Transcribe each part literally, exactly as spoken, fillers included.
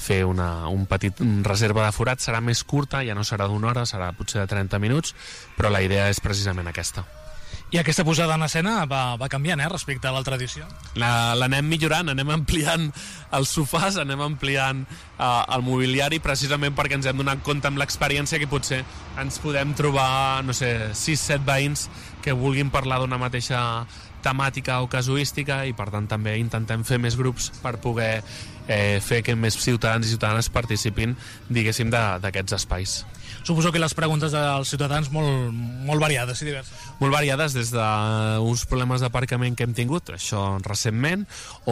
fer una, un petit reserva de forat. Serà més curta, ja no serà d'una hora, serà potser de trenta minuts, però la idea és precisament aquesta. I aquesta posada en escena va, va canviant, eh, respecte a l'altra edició? L'anem millorant, anem ampliant els sofàs, anem ampliant uh, el mobiliari, precisament perquè ens hem donat compte amb l'experiència que potser ens podem trobar, no sé, sis set veïns que vulguin parlar d'una mateixa temàtica o casuística, i per tant també intentem fer més grups per poder eh, fer que més ciutadans i ciutadanes participin, diguéssim, d'aquests espais. Suposo que les preguntes dels ciutadans molt, molt variades i diverses. Molt variades, des d'uns problemes d'aparcament que hem tingut, això recentment,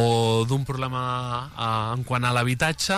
o d'un problema eh, en quant a l'habitatge,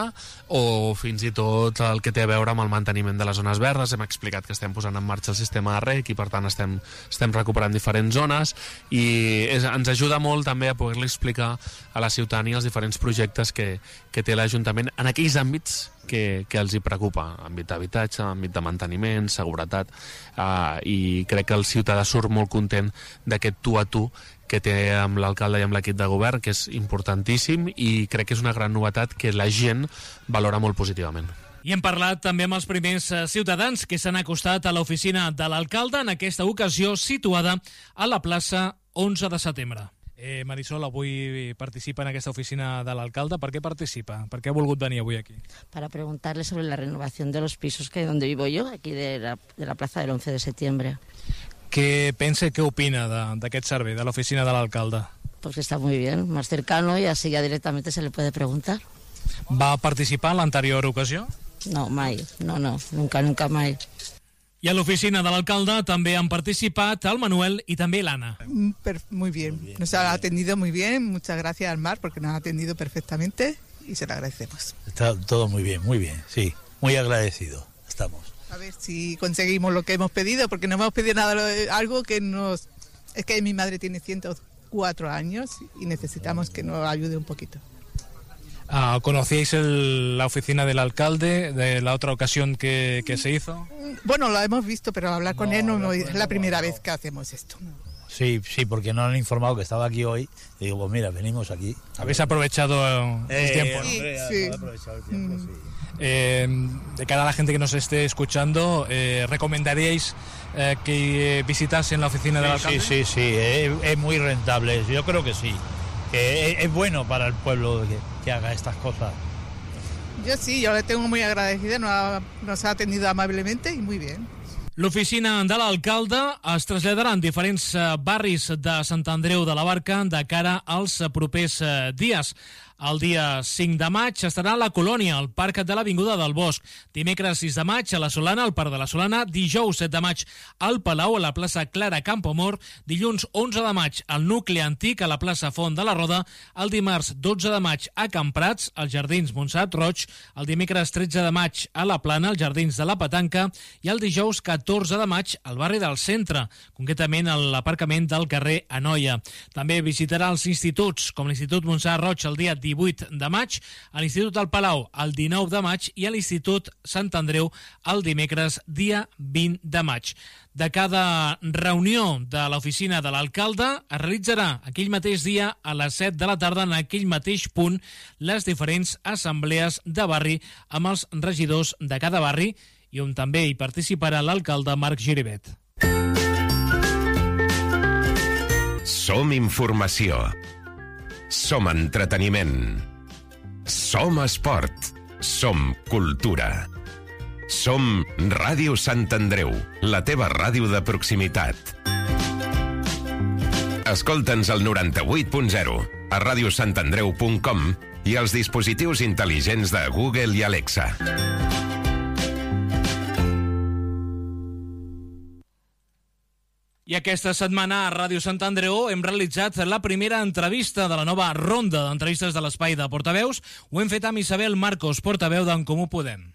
o fins i tot el que té a veure amb el manteniment de les zones verdes. Hem explicat que estem posant en marxa el sistema de rec i per tant estem, estem recuperant diferents zones, i és, ens ajuda molt també a poder-li explicar a la ciutadania els diferents projectes que, que té l'Ajuntament en aquells àmbits que, que els hi preocupa, àmbit d'habitatge, àmbit de manteniment, seguretat, eh, i crec que el ciutadà surt molt content d'aquest tu a tu que té amb l'alcalde i amb l'equip de govern, que és importantíssim, i crec que és una gran novetat que la gent valora molt positivament. I hem parlat també amb els primers ciutadans que s'han acostat a l'oficina de l'alcalde, en aquesta ocasió situada a la plaça onze de setembre. Eh, Marisol, avui participa en aquesta oficina de l'alcalde. ¿Por qué participa? ¿Por qué ha volgut venir avui aquí? Para preguntarle sobre la renovación de los pisos que donde vivo yo, aquí de la, de la plaza del once de septiembre. Què pensa, què opina d'aquest servei, de l'oficina de l'alcalde? Pues que está muy bien, más cercano, y así ya directamente se le puede preguntar. Va participar en l'anterior ocasió? No, mai, no, no, nunca, nunca mai. I a l'oficina de l'alcalde també han participat el Manuel i també l'Anna. Muy bien, nos ha atendido muy bien, muchas gracias al Mar porque nos ha atendido perfectamente y se lo agradecemos. Está todo muy bien, muy bien, sí, muy agradecido estamos. A ver si conseguimos lo que hemos pedido, porque no hemos pedido nada, algo que nos... Es que mi madre tiene ciento cuatro años y necesitamos que nos ayude un poquito. Ah, ¿conocíais el, la oficina del alcalde de la otra ocasión que, que se hizo? Bueno, lo hemos visto, pero hablar con no, él no, no es la primera no. vez que hacemos esto. Sí, sí, porque no han informado que estaba aquí hoy. Y digo, pues mira, venimos aquí. ¿Habéis aprovechado el eh, tiempo? Sí, ¿no? sí. aprovechado el tiempo, mm. sí. Eh, de cara a la gente que nos esté escuchando, eh, ¿recomendaríais eh, que visitasen la oficina sí, del alcalde? Sí, sí, sí, es, es muy rentable, yo creo que sí. Que es, es bueno para el pueblo que, que haga estas cosas. Yo sí, yo le tengo muy agradecida, nos ha, nos ha atendido amablemente y muy bien. L'oficina de l'alcalde es traslladarà en diferents barris de Sant Andreu de la Barca de cara als propers dies. El dia cinc de maig estarà a la Colònia, al Parc de l'Avinguda del Bosc. Dimecres sis de maig a la Solana, al Parc de la Solana. Dijous set de maig al Palau, a la plaça Clara Campoamor. Dilluns onze de maig al Nucli Antic, a la plaça Font de la Roda. El dimarts dotze de maig a Camprats, als Jardins Montserrat Roig. El dimecres tretze de maig a la Plana, als Jardins de la Petanca. I el dijous catorze de maig al barri del Centre, concretament a l'aparcament del carrer Anoia. També visitarà els instituts, com l'Institut Montserrat Roig el dia divuit de maig, a l'Institut del Palau el dinou de maig i a l'Institut Sant Andreu el dimecres dia vint de maig. De cada reunió de l'oficina de l'alcalde es realitzarà aquell mateix dia a les set de la tarda en aquell mateix punt les diferents assemblees de barri amb els regidors de cada barri i on també hi participarà l'alcalde Marc Giribet. Som informació. Som entreteniment. Som esport. Som cultura. Som Ràdio Sant Andreu, la teva ràdio de proximitat. Escolta'ns al noranta-vuit punt zero, a radiosantandreu punt com i als dispositius intel·ligents de Google i Alexa. I aquesta setmana a Ràdio Sant Andreu hem realitzat la primera entrevista de la nova ronda d'entrevistes de l'Espai de Portaveus. Ho hem fet amb Isabel Marcos, portaveu d'en Comú Podem.